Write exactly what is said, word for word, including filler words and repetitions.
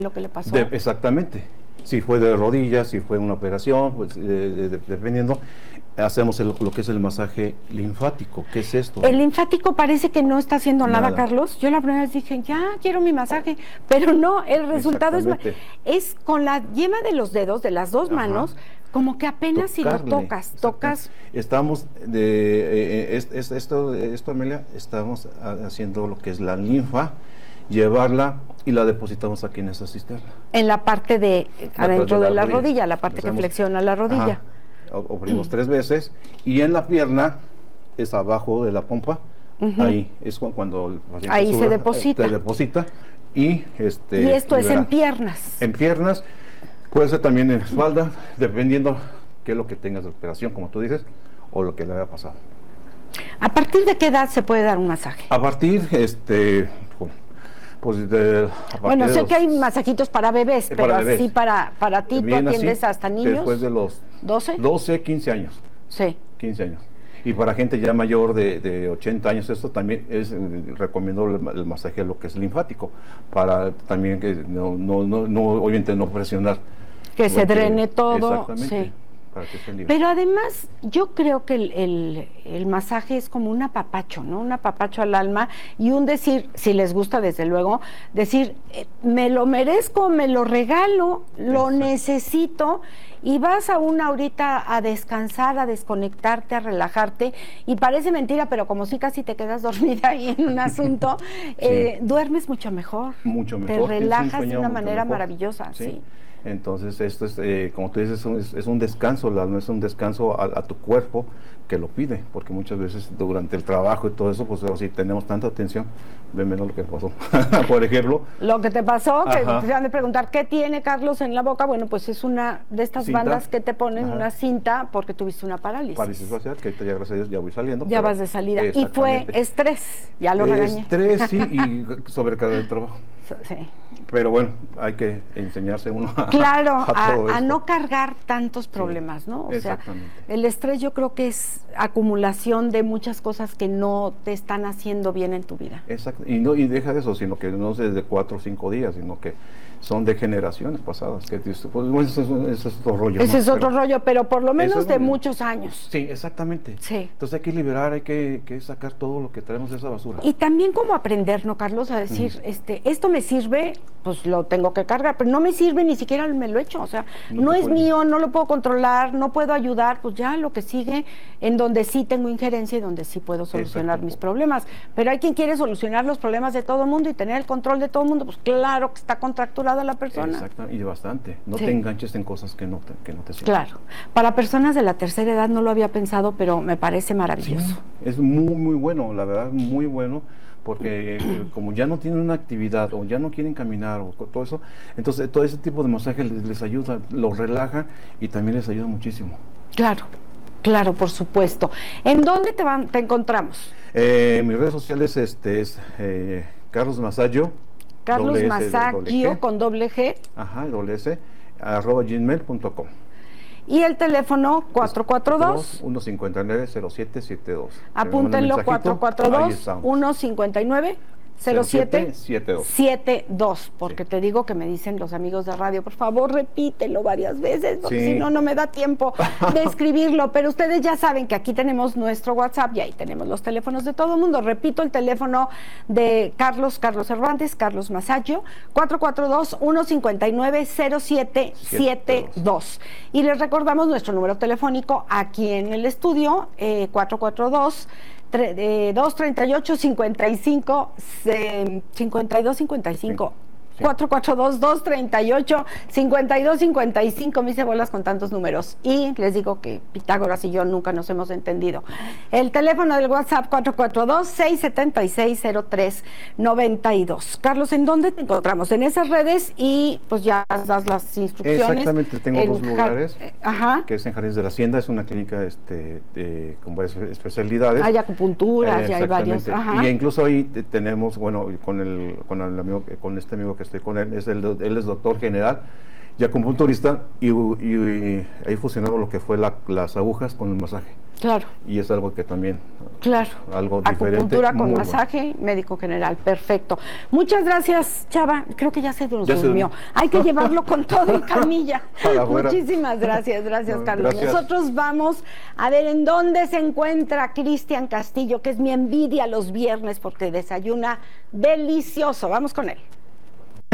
lo que le pasó. De, exactamente. Si fue de rodillas, si fue una operación, pues eh, de, de, dependiendo, hacemos el, lo que es el masaje linfático. ¿Qué es esto? El linfático parece que no está haciendo nada, nada, Carlos. Yo la primera vez dije, ya quiero mi masaje, pero no, el resultado es, es con la yema de los dedos, de las dos Ajá. manos, como que apenas Tocarle, si lo tocas, tocas. Estamos, de, eh, es, es, esto, esto, Amelia, estamos haciendo lo que es la linfa, llevarla y la depositamos aquí en esa cisterna. En la parte de, la adentro de la, de la rodilla, rodilla, la parte Empezamos, que flexiona la rodilla. Oprimos mm. tres veces, y en la pierna, es abajo de la pompa, uh-huh. ahí es cuando el paciente ahí sube, se deposita. Se deposita, y este... Y esto libera. Es en piernas. En piernas, puede ser también en espalda, dependiendo qué es lo que tengas de operación, como tú dices, o lo que le haya pasado. ¿A partir de qué edad se puede dar un masaje? A partir, este... Pues de, bueno, sé los, que hay masajitos para bebés, pero para bebés. Así para, para ti, ¿tú atiendes hasta niños? Después de los doce, doce, quince años. Sí. quince años. Y para gente ya mayor de, de ochenta años, esto también es, recomiendo el, el masaje, lo que es linfático, para también que no, no, no, no obviamente no presionar. Que se drene todo. Exactamente. Sí. Pero además yo creo que el, el, el masaje es como un apapacho, ¿no? Un apapacho al alma y un decir, si les gusta desde luego, decir, eh, me lo merezco, me lo regalo, lo Exacto. necesito, y vas a una ahorita a descansar, a desconectarte, a relajarte, y parece mentira, pero como si casi te quedas dormida ahí en un asunto, sí. eh, duermes mucho mejor. Mucho mejor. Te relajas de una manera mejor. maravillosa, sí. sí. Entonces esto es, eh, como tú dices, es un, es un descanso, no es un descanso a, a tu cuerpo que lo pide, porque muchas veces durante el trabajo y todo eso, pues si tenemos tanta atención, ven menos lo que pasó, por ejemplo. Lo que te pasó, que te han de preguntar, ¿qué tiene Carlos en la boca? Bueno, pues es una de estas cinta. bandas que te ponen Ajá. una cinta porque tuviste una parálisis. Parálisis facial, que ahorita ya gracias a Dios ya voy saliendo. Ya vas de salida. Y fue estrés, ya lo regañé. Estrés, sí, y sobrecarga de trabajo. Sí. Pero bueno, hay que enseñarse uno a, claro, a, a, a no cargar tantos problemas, sí, ¿no? O sea, el estrés yo creo que es acumulación de muchas cosas que no te están haciendo bien en tu vida. Exacto, y no y deja de eso, sino que no es de cuatro o cinco días, sino que son de generaciones pasadas. Que, pues, bueno, ese, es, ese es otro rollo. Ese ¿no? es otro Pero, rollo, pero por lo menos de muy, muchos años. Sí, exactamente. Sí. Entonces hay que liberar, hay que, que sacar todo lo que traemos de esa basura. Y también como aprender, ¿no, Carlos? A decir, mm. este, esto me sirve, pues lo tengo que cargar, pero no me sirve, ni siquiera me lo echo. O sea, no, no es puede. mío, no lo puedo controlar, no puedo ayudar, pues ya lo que sigue, en donde sí tengo injerencia y donde sí puedo solucionar mis problemas. Pero hay quien quiere solucionar los problemas de todo el mundo y tener el control de todo el mundo, pues claro que está contracturada la persona. Exacto. Y bastante, no sí. te enganches en cosas que no te, que no te sirven. Claro, para personas de la tercera edad no lo había pensado, pero me parece maravilloso. Sí, es muy, muy bueno, la verdad, muy bueno, porque eh, como ya no tienen una actividad o ya no quieren caminar o todo eso, entonces todo ese tipo de masaje les, les ayuda, los relaja y también les ayuda muchísimo. Claro, claro, por supuesto. ¿En dónde te, van, te encontramos? Eh, en mis redes sociales este, es eh, Carlos Masaggio. Carlos Masaggio con doble G. Ajá, doble S, arroba gmail punto com. Y el teléfono cuatro cuatro dos, uno cinco nueve, cero siete siete dos. Apúntenlo, cuatro cuatro dos, uno cinco nueve, cero siete siete dos, porque sí. te digo que me dicen los amigos de radio, por favor repítelo varias veces, porque sí. si no, no me da tiempo de escribirlo, pero ustedes ya saben que aquí tenemos nuestro WhatsApp y ahí tenemos los teléfonos de todo el mundo. Repito el teléfono de Carlos, Carlos Cervantes, Carlos Masaggio, cuatro cuatro dos, uno cinco nueve, cero siete siete dos. Y les recordamos nuestro número telefónico aquí en el estudio, eh, cuatro cuatro dos, dos treinta y ocho, cincuenta y cinco, cincuenta y dos, cincuenta y cinco. cuatro cuatro dos, dos treinta y ocho, cincuenta y dos, cincuenta y cinco, me hice bolas con tantos números. Y les digo que Pitágoras y yo nunca nos hemos entendido. El teléfono del WhatsApp, cuatro cuatro dos, seis siete seis, cero tres nueve dos. Carlos, ¿en dónde te encontramos? En esas redes y pues ya das las instrucciones. Exactamente, tengo en dos lugares, Ajá. que es en Jardines de la Hacienda, es una clínica este, de, con varias especialidades. Hay acupunturas, eh, ya hay varios. Ajá. Y incluso ahí tenemos, bueno, con el, con el amigo, con este amigo que estoy con él, es el, él es doctor general y acupunturista, y, y, y ahí fusionamos lo que fue la, las agujas con el masaje. Claro. Y es algo que también... Claro. Algo diferente. Acupuntura con masaje, bueno. Médico general, perfecto. Muchas gracias, Chava. Creo que ya se nos ya durmió. Se... Hay que llevarlo con todo en camilla. Muchísimas gracias, gracias, no, Carlos. Gracias. Nosotros vamos a ver en dónde se encuentra Cristian Castillo, que es mi envidia los viernes porque desayuna delicioso. Vamos con él.